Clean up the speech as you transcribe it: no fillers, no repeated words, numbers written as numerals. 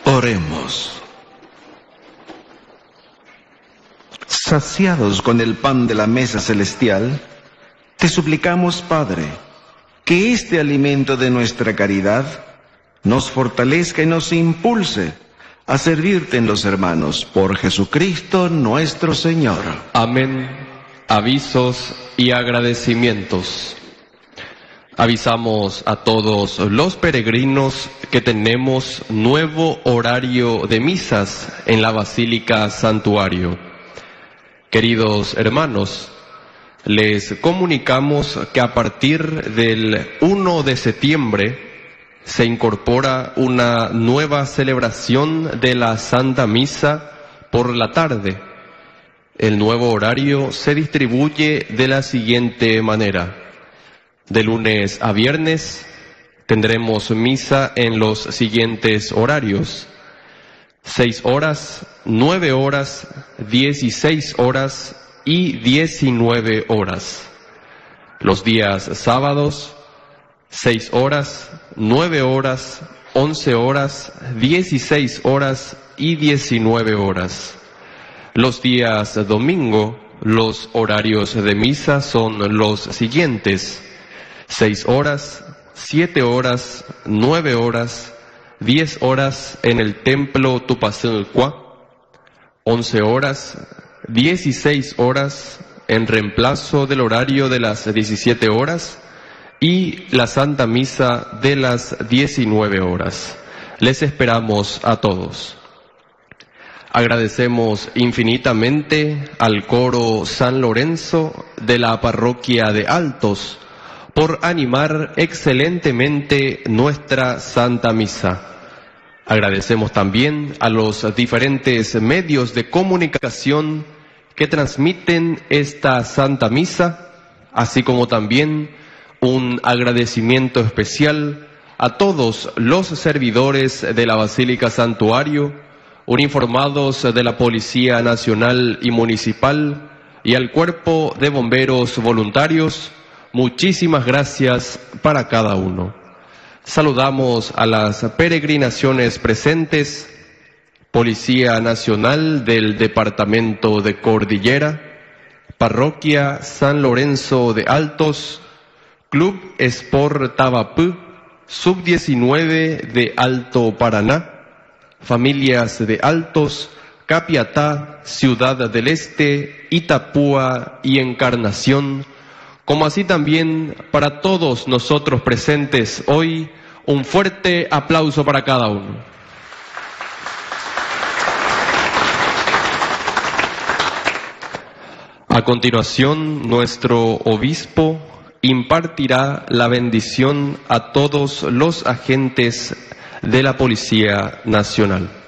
Oremos. Saciados con el pan de la mesa celestial, te suplicamos, Padre, que este alimento de nuestra caridad nos fortalezca y nos impulse a servirte en los hermanos, por Jesucristo nuestro Señor. Amén. Avisos y agradecimientos. Avisamos a todos los peregrinos que tenemos nuevo horario de misas en la Basílica Santuario. Queridos hermanos, les comunicamos que a partir del 1 de septiembre se incorpora una nueva celebración de la Santa Misa por la tarde. El nuevo horario se distribuye de la siguiente manera. De lunes a viernes tendremos misa en los siguientes horarios: 6 horas, 9 horas, 16 horas y 19 horas. Los días sábados, 6 horas, 9 horas, 11 horas, 16 horas y 19 horas. Los días domingo, los horarios de misa son los siguientes: 6 horas, 7 horas, 9 horas, 10 horas en el Templo Tupacelcua, 11 horas, 16 horas en reemplazo del horario de las 17 horas y la Santa Misa de las 19 horas. Les esperamos a todos. Agradecemos infinitamente al coro San Lorenzo de la parroquia de Altos por animar excelentemente nuestra Santa Misa. Agradecemos también a los diferentes medios de comunicación que transmiten esta Santa Misa, así como también un agradecimiento especial a todos los servidores de la Basílica Santuario, uniformados de la Policía Nacional y Municipal y al Cuerpo de Bomberos Voluntarios. Muchísimas gracias para cada uno. Saludamos a las peregrinaciones presentes: Policía Nacional del Departamento de Cordillera, Parroquia San Lorenzo de Altos, Club Sport Tabapú, Sub-19 de Alto Paraná, familias de Altos, Capiatá, Ciudad del Este, Itapúa y Encarnación, como así también para todos nosotros presentes hoy. Un fuerte aplauso para cada uno. A continuación, nuestro obispo impartirá la bendición a todos los agentes de la Policía Nacional.